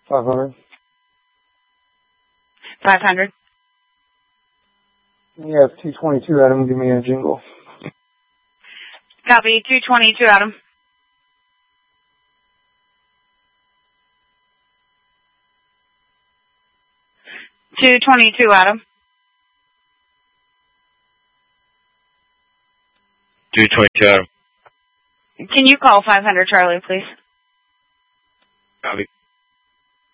500. 500. Yeah, it's 222, Adam. Give me a jingle. Copy. 222, Adam. Adam. 222, Adam. Can you call 500 Charlie, please? Copy.